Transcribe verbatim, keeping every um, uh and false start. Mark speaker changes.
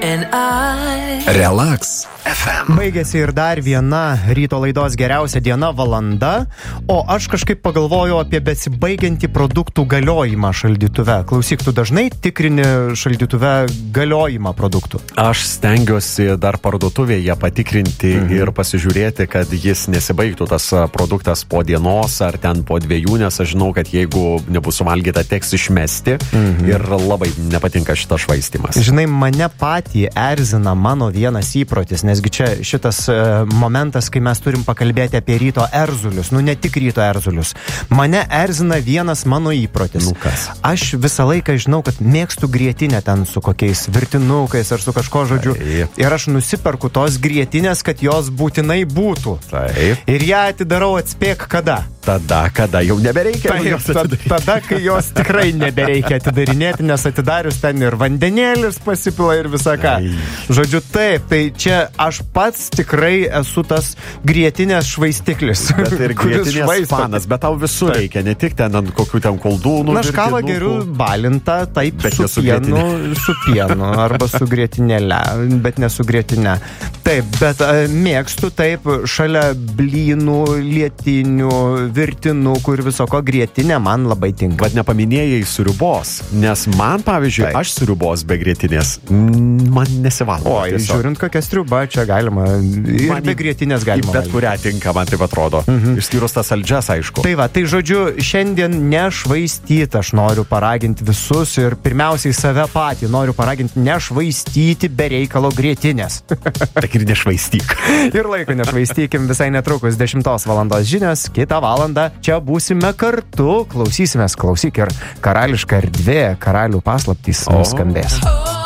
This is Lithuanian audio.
Speaker 1: I...
Speaker 2: Relax F M.
Speaker 3: Baigėsi ir dar viena ryto laidos geriausia diena valanda, o aš kažkaip pagalvojau apie besibaigiantį produktų galiojimą šaldytuve. Klausyk, tu dažnai tikrini šaldytuve galiojimą produktų?
Speaker 4: Aš stengiuosi dar parduotuvėje patikrinti mhm. ir pasižiūrėti, kad jis nesibaigtų tas produktas po dienos ar ten po dviejų, nes aš žinau, kad jeigu nebus suvalgyta, teks išmesti mhm. ir labai nepatinka šitas švaistymas.
Speaker 3: Žinai, mane patį erzina mano vienas įprotis, nesgi čia šitas e, momentas, kai mes turim pakalbėti apie ryto erzulius, nu ne tik ryto erzulius. Mane erzina vienas mano įprotis.
Speaker 4: Nu kas?
Speaker 3: Aš visą laiką žinau, kad mėgstu grietinę ten su kokiais virtinukais ar su kažko žodžiu. Taip. Ir aš nusiperku tos grietinės, kad jos būtinai būtų.
Speaker 4: Taip.
Speaker 3: Ir ją atidarau, atspėk kada.
Speaker 4: Tada, kada jau nebereikia.
Speaker 3: Taip, tada, tada, kai jos tikrai nebereikia atidarinėti, nes atidarius ten ir vandenėlis pasipila ir visą ką.
Speaker 4: Ai.
Speaker 3: Žodžiu, taip, tai čia aš pats tikrai esu tas grietinės švaistiklis.
Speaker 4: Bet ir grietinės fanas, bet tau visur taip. Reikia, ne tik ten ant kokių ten koldūnų.
Speaker 3: Na, aš kavą geriu balintą, taip, bet su pienu, su pienu, arba su grietinėle, bet ne su grietinė. Taip, bet a, mėgstu taip šalia blynų, lietinių, virtinukų ir viso ko grietinė man labai tinka.
Speaker 4: Bet nepaminėjai sriubos, nes man, pavyzdžiui, taip. Aš sriubos be grietinės man nesivalgo.
Speaker 3: O, žiūrint kokią sriubą, čia galima ir man be grietinės galima.
Speaker 4: Bet kurią tinka, man taip atrodo. Mhm. Išskyrus tas saldžias, aišku.
Speaker 3: Tai va, tai žodžiu, šiandien nešvaistyti aš noriu paraginti visus ir pirmiausiai save patį noriu paraginti nešvaistyti be reikalo grietinės.
Speaker 4: Tak ir nešvaistyk.
Speaker 3: Ir laiko nešvaistykim visai netrukus dešimtos valandos žinios, kitą valandą čia būsime kartu, klausysimės, klausyk ir karališka erdvė, karalių paslaptys nuskambės.
Speaker 1: Oh.